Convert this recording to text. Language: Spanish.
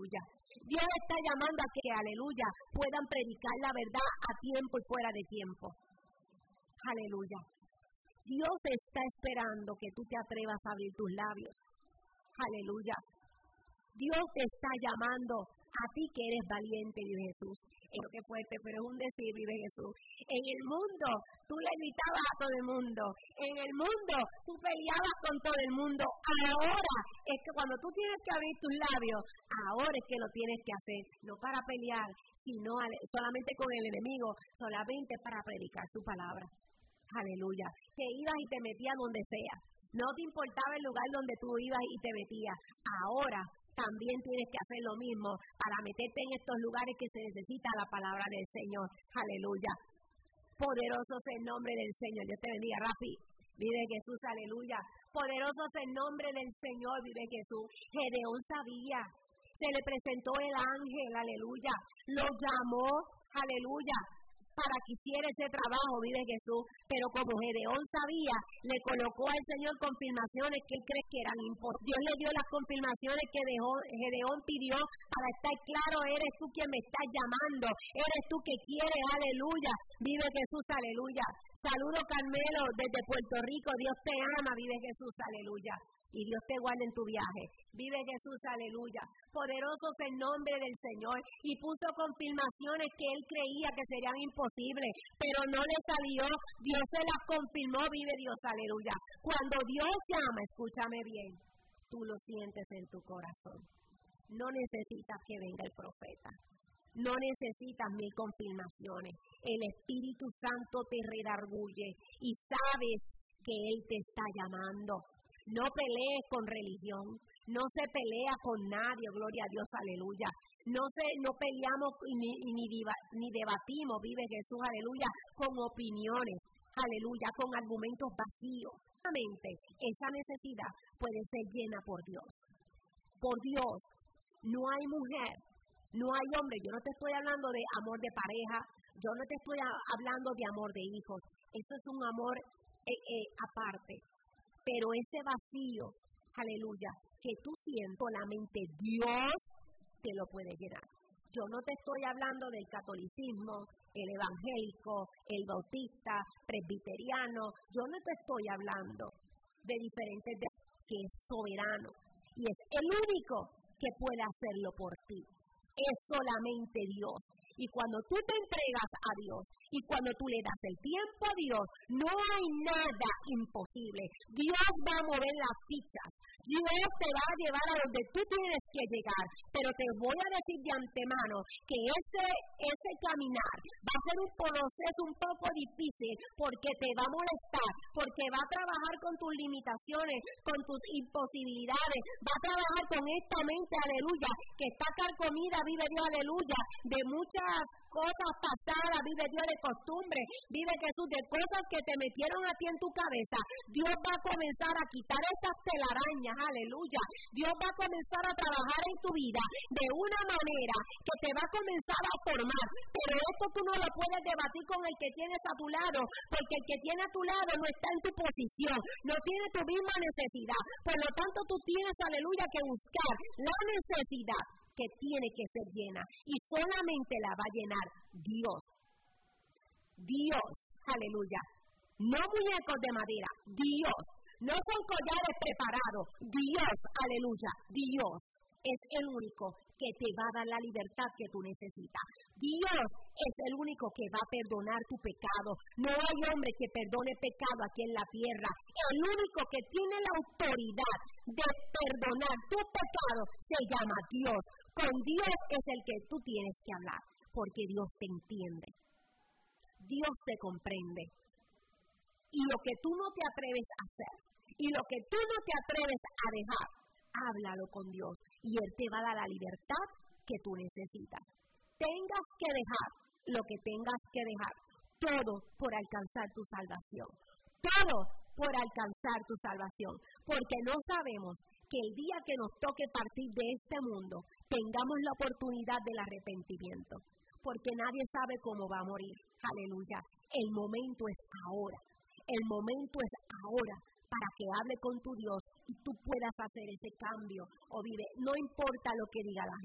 aleluya. Dios está llamando a que, aleluya, puedan predicar la verdad a tiempo y fuera de tiempo. Aleluya. Dios está esperando que tú te atrevas a abrir tus labios. Aleluya. Dios te está llamando a ti que eres valiente, vive Jesús. Es lo que fuerte, pero es un decir, vive Jesús. En el mundo, tú le gritabas a todo el mundo. En el mundo, tú peleabas con todo el mundo. Ahora es que cuando tú tienes que abrir tus labios, ahora es que lo tienes que hacer. No para pelear, sino solamente con el enemigo, solamente para predicar su palabra. Aleluya. Que ibas y te metías donde sea. No te importaba el lugar donde tú ibas y te metías. Ahora también tienes que hacer lo mismo para meterte en estos lugares que se necesita la palabra del Señor. Aleluya. Poderoso es el nombre del Señor. Dios te bendiga, Rafi. Vive Jesús, aleluya. Poderoso es el nombre del Señor, vive Jesús. Gedeón sabía. Se le presentó el ángel, aleluya. Lo llamó, aleluya, para que hiciera ese trabajo, vive Jesús, pero como Gedeón sabía, le colocó al Señor confirmaciones que él cree que eran imposibles. Dios le dio las confirmaciones que Gedeón pidió para estar claro, eres tú quien me estás llamando, eres tú que quieres, aleluya, vive Jesús, aleluya. Saludo Carmelo desde Puerto Rico, Dios te ama, vive Jesús, aleluya. Y Dios te guarde en tu viaje. Vive Jesús, aleluya. Poderoso es el nombre del Señor. Y puso confirmaciones que él creía que serían imposibles, pero no le salió. Dios se las confirmó, vive Dios, aleluya. Cuando Dios llama, escúchame bien, tú lo sientes en tu corazón. No necesitas que venga el profeta. No necesitas 1000 confirmaciones. El Espíritu Santo te redarguye y sabes que Él te está llamando. No pelees con religión, no se pelea con nadie, gloria a Dios, aleluya. No peleamos ni debatimos, vive Jesús, aleluya, con opiniones, aleluya, con argumentos vacíos. Solamente esa necesidad puede ser llena por Dios. Por Dios, no hay mujer, no hay hombre. Yo no te estoy hablando de amor de pareja, yo no te estoy hablando de amor de hijos. Eso es un amor aparte. Pero ese vacío, aleluya, que tú sientes, solamente Dios te lo puede llenar. Yo no te estoy hablando del catolicismo, el evangélico, el bautista, presbiteriano. Yo no te estoy hablando de diferentes, que es soberano. Y es el único que puede hacerlo por ti. Es solamente Dios. Y cuando tú te entregas a Dios y cuando tú le das el tiempo a Dios, no hay nada imposible. Dios va a mover las fichas. Dios te va a llevar a donde tú tienes que llegar. Pero te voy a decir de antemano que ese caminar va a ser un proceso un poco difícil porque te va a molestar, porque va a trabajar con tus limitaciones, con tus imposibilidades, va a trabajar con esta mente, aleluya, que está carcomida, vive Dios, aleluya, de muchas cosas pasadas, vive Dios, de costumbre, vive Jesús, de cosas que te metieron a ti en tu cabeza. Dios va a comenzar a quitar esas telarañas, aleluya. Dios va a comenzar a trabajar en tu vida de una manera que te va a comenzar a formar. Pero esto tú no lo puedes debatir con el que tienes a tu lado, porque el que tiene a tu lado no está en tu posición, no tiene tu misma necesidad. Por lo tanto, tú tienes, aleluya, que buscar la necesidad que tiene que ser llena, y solamente la va a llenar Dios. Dios, aleluya. No muñecos de madera, Dios. No son collares preparados, Dios, aleluya. Dios es el único que te va a dar la libertad que tú necesitas. Dios es el único que va a perdonar tu pecado. No hay hombre que perdone pecado aquí en la tierra. El único que tiene la autoridad de perdonar tu pecado se llama Dios. Con Dios es el que tú tienes que hablar, porque Dios te entiende. Dios te comprende. Y lo que tú no te atreves a hacer, y lo que tú no te atreves a dejar, háblalo con Dios, y Él te va a dar la libertad que tú necesitas. Tengas que dejar lo que tengas que dejar, todo por alcanzar tu salvación. Todo por alcanzar tu salvación, porque no sabemos que el día que nos toque partir de este mundo, tengamos la oportunidad del arrepentimiento, porque nadie sabe cómo va a morir, aleluya. El momento es ahora, el momento es ahora, para que hable con tu Dios y tú puedas hacer ese cambio o vive, no importa lo que diga la